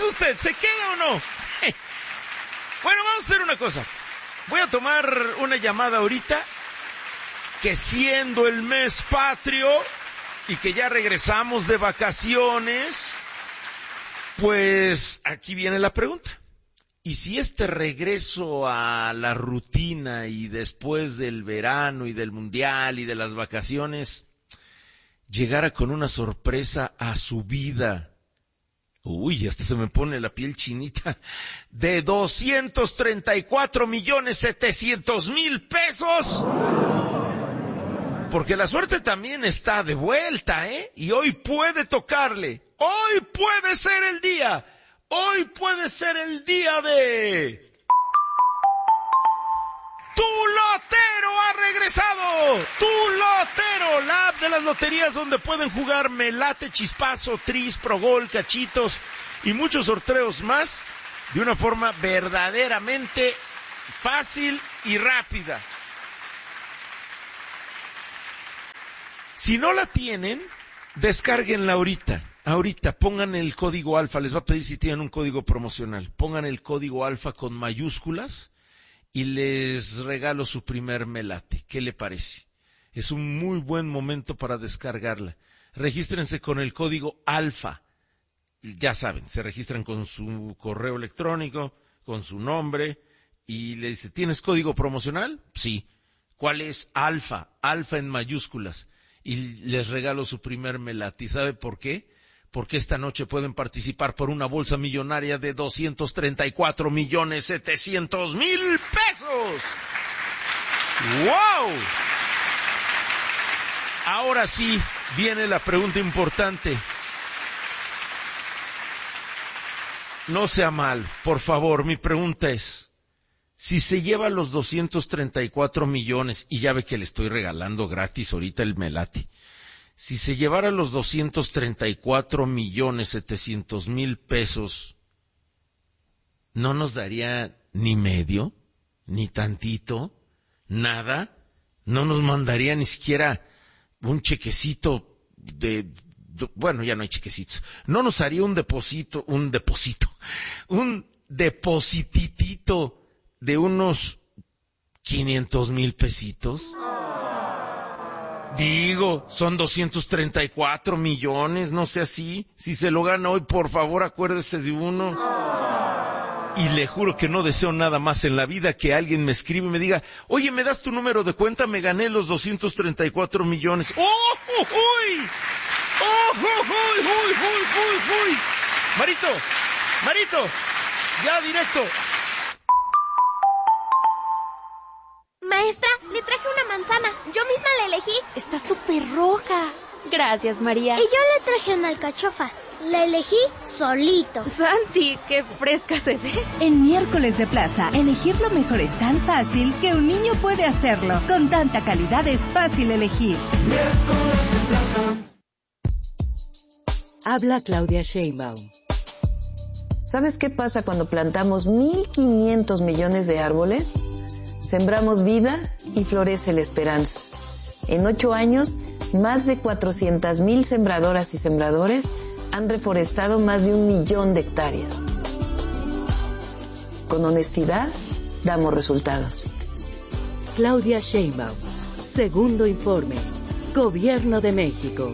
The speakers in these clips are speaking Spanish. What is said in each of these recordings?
usted? ¿Se queda o no? Bueno, vamos a hacer una cosa. Voy a tomar una llamada ahorita, que siendo el mes patrio y que ya regresamos de vacaciones, pues aquí viene la pregunta. Y si este regreso a la rutina y después del verano y del mundial y de las vacaciones llegara con una sorpresa a su vida, uy, hasta se me pone la piel chinita, de 234,700,000 pesos. Porque la suerte también está de vuelta, Y hoy puede tocarle. Hoy puede ser el día. Hoy puede ser el día de... ¡Tu Lotero ha regresado! ¡Tu Lotero! La app de las loterías donde pueden jugar Melate, Chispazo, Tris, Progol, Cachitos y muchos sorteos más de una forma verdaderamente fácil y rápida. Si no la tienen, descárguenla ahorita. Ahorita, pongan el código alfa, les va a pedir si tienen un código promocional. Pongan el código alfa con mayúsculas y les regalo su primer Melate. ¿Qué le parece? Es un muy buen momento para descargarla. Regístrense con el código alfa. Ya saben, se registran con su correo electrónico, con su nombre, y le dice, ¿tienes código promocional? Sí. ¿Cuál es? Alfa, alfa en mayúsculas. Y les regalo su primer Melate. ¿Y sabe por qué? Porque esta noche pueden participar por una bolsa millonaria de 234,700,000 pesos. ¡Wow! Ahora sí viene la pregunta importante. No sea mal, por favor, mi pregunta es, si se lleva los 234 millones, y ya ve que le estoy regalando gratis ahorita el Melate, si se llevara los 234,700,000 pesos, ¿no nos daría ni medio, ni tantito, nada? ¿No nos mandaría ni siquiera un chequecito bueno, ya no hay chequecitos, no nos haría un deposititito de unos 500,000 pesitos? Digo, son 234 millones, no sea así. Si se lo gana hoy, por favor, acuérdese de uno. Y le juro que no deseo nada más en la vida que alguien me escriba y me diga, oye, ¿me das tu número de cuenta? Me gané los 234 millones. ¡Oh, uy! ¡Oh, uy! Marito, ya directo. Maestra, le traje una manzana. Yo misma la elegí. Está súper roja. Gracias, María. Y yo le traje una alcachofa. La elegí solito. Santi, qué fresca se ve. En Miércoles de Plaza, elegir lo mejor es tan fácil que un niño puede hacerlo. Con tanta calidad es fácil elegir. Miércoles de Plaza. Habla Claudia Sheinbaum. ¿Sabes qué pasa cuando plantamos 1,500 millones de árboles? Sembramos vida y florece la esperanza. En 8 años, más de 400,000 sembradoras y sembradores han reforestado más de 1,000,000 de hectáreas. Con honestidad, damos resultados. Claudia Sheinbaum, segundo informe. Gobierno de México.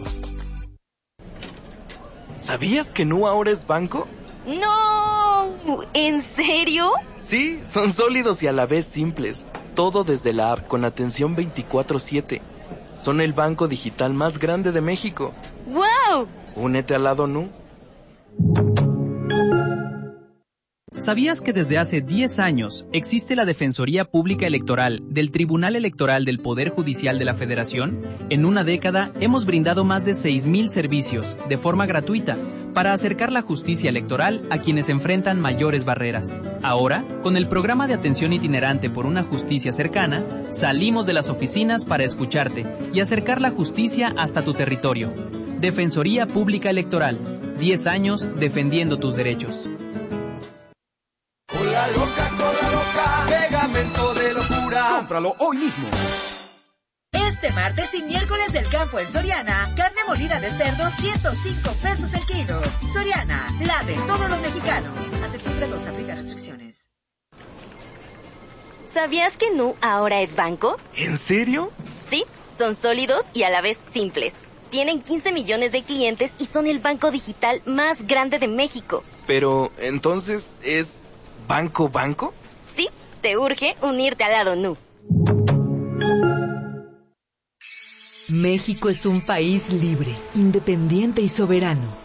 ¿Sabías que Nu ahora es banco? ¡No! ¿En serio? Sí, son sólidos y a la vez simples. Todo desde la app con atención 24/7. Son el banco digital más grande de México. ¡Wow! Únete al lado Nu. ¿Sabías que desde hace 10 años existe la Defensoría Pública Electoral del Tribunal Electoral del Poder Judicial de la Federación? En una década hemos brindado más de 6,000 servicios de forma gratuita para acercar la justicia electoral a quienes enfrentan mayores barreras. Ahora, con el programa de atención itinerante por una justicia cercana, salimos de las oficinas para escucharte y acercar la justicia hasta tu territorio. Defensoría Pública Electoral, 10 años defendiendo tus derechos. Cola loca, pegamento de locura. Cómpralo hoy mismo. Este Este martes y miércoles del campo en Soriana, carne molida de cerdo 105 pesos el kilo. Soriana, la de todos los mexicanos. Hasta septiembre 2, aplica restricciones. ¿Sabías que Nu ahora es banco? ¿En serio? Sí, son sólidos y a la vez simples. Tienen 15 millones de clientes y son el banco digital más grande de México. Pero, ¿entonces es banco? Sí, te urge unirte al lado Nu. México es un país libre, independiente y soberano.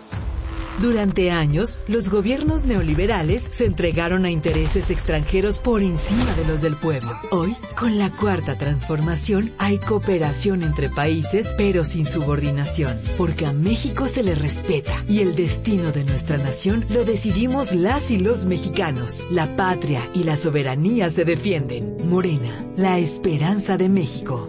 Durante años, los gobiernos neoliberales se entregaron a intereses extranjeros por encima de los del pueblo. Hoy, con la Cuarta Transformación, hay cooperación entre países, pero sin subordinación, porque a México se le respeta y el destino de nuestra nación lo decidimos las y los mexicanos. La patria y la soberanía se defienden. Morena, la esperanza de México.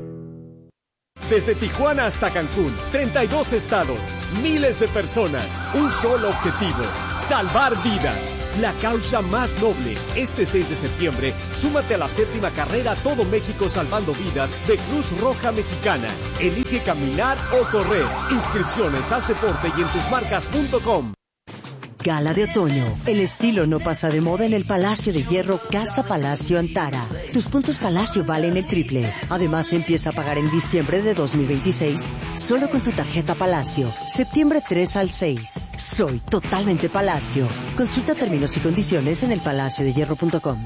Desde Tijuana hasta Cancún, 32 estados, miles de personas, un solo objetivo, salvar vidas. La causa más noble. Este 6 de septiembre, súmate a la 7ª carrera Todo México Salvando Vidas de Cruz Roja Mexicana. Elige caminar o correr. Inscripciones, haz deporte y en tusmarcas.com. Gala de otoño. El estilo no pasa de moda en el Palacio de Hierro Casa Palacio Antara. Tus puntos Palacio valen el triple. Además, empieza a pagar en diciembre de 2026 solo con tu tarjeta Palacio. Septiembre 3 al 6. Soy totalmente Palacio. Consulta términos y condiciones en elpalaciodehierro.com.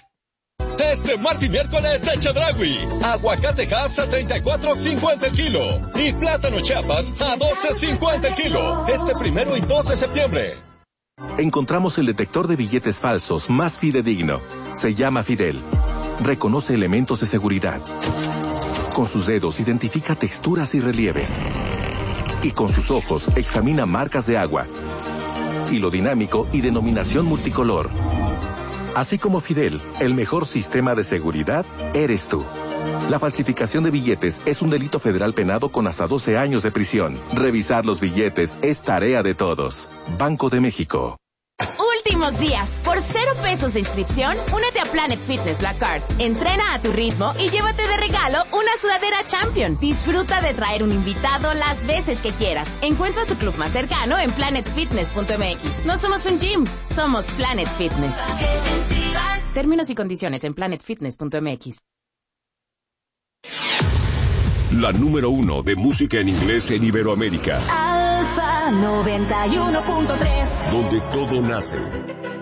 Este martes y miércoles de Chedraui. Aguacatejas a 34.50 el kilo. Y plátano Chiapas a 12.50 el kilo. Este 1 y 2 de septiembre. Encontramos el detector de billetes falsos más fidedigno. Se llama Fidel. Reconoce elementos de seguridad. Con sus dedos identifica texturas y relieves. Y con sus ojos examina marcas de agua. Hilo dinámico y denominación multicolor. Así como Fidel, el mejor sistema de seguridad eres tú. La falsificación de billetes es un delito federal penado con hasta 12 años de prisión. Revisar los billetes es tarea de todos. Banco de México. Últimos días. Por 0 pesos de inscripción, únete a Planet Fitness Black Card. Entrena a tu ritmo y llévate de regalo una sudadera Champion. Disfruta de traer un invitado las veces que quieras. Encuentra tu club más cercano en planetfitness.mx. No somos un gym, somos Planet Fitness. Términos y condiciones en planetfitness.mx. La número 1 de música en inglés en Iberoamérica. Alfa 91.3. Donde todo nace.